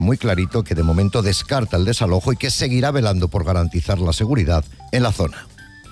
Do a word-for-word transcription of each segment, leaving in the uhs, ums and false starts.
muy clarito que de momento descarta el desalojo y que seguirá velando por garantizar la seguridad en la zona.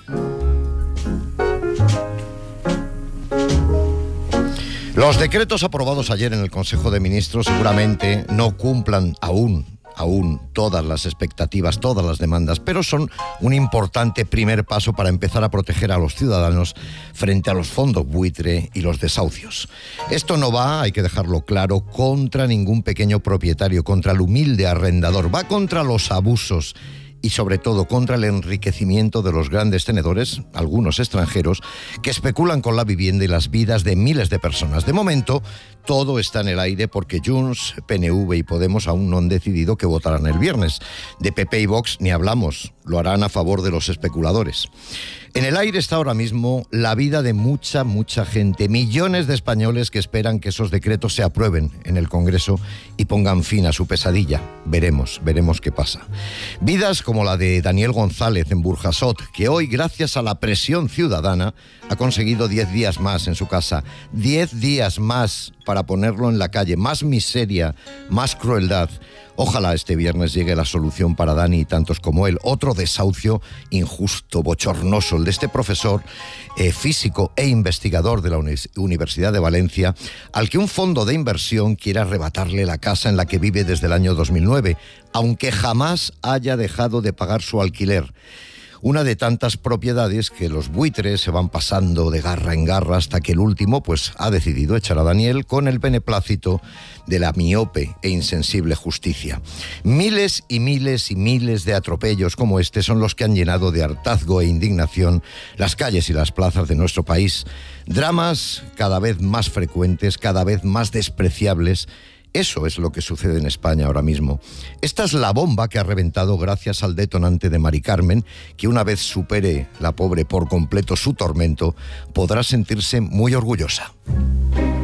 Los decretos aprobados ayer en el Consejo de Ministros seguramente no cumplan aún, aún todas las expectativas, todas las demandas, pero son un importante primer paso para empezar a proteger a los ciudadanos frente a los fondos buitre y los desahucios. Esto no va, hay que dejarlo claro, contra ningún pequeño propietario, contra el humilde arrendador, va contra los abusos y sobre todo contra el enriquecimiento de los grandes tenedores, algunos extranjeros, que especulan con la vivienda y las vidas de miles de personas. De momento, todo está en el aire porque Junts, P N V y Podemos aún no han decidido qué votarán el viernes. De P P y Vox ni hablamos, lo harán a favor de los especuladores. En el aire está ahora mismo la vida de mucha, mucha gente, millones de españoles que esperan que esos decretos se aprueben en el Congreso y pongan fin a su pesadilla. Veremos, veremos qué pasa. Vidas como la de Daniel González en Burjasot, que hoy, gracias a la presión ciudadana, ha conseguido diez días más en su casa. Diez días más para ponerlo en la calle. Más miseria, más crueldad. Ojalá este viernes llegue la solución para Dani y tantos como él. Otro desahucio injusto, bochornoso, el de este profesor eh, físico e investigador de la Universidad de Valencia, al que un fondo de inversión quiere arrebatarle la casa en la que vive desde el año dos mil nueve, aunque jamás haya dejado de pagar su alquiler. Una de tantas propiedades que los buitres se van pasando de garra en garra hasta que el último pues ha decidido echar a Daniel con el beneplácito de la miope e insensible justicia. Miles y miles y miles de atropellos como este son los que han llenado de hartazgo e indignación las calles y las plazas de nuestro país. Dramas cada vez más frecuentes, cada vez más despreciables. Eso es lo que sucede en España ahora mismo. Esta es la bomba que ha reventado gracias al detonante de Mari Carmen, que una vez supere la pobre por completo su tormento, podrá sentirse muy orgullosa.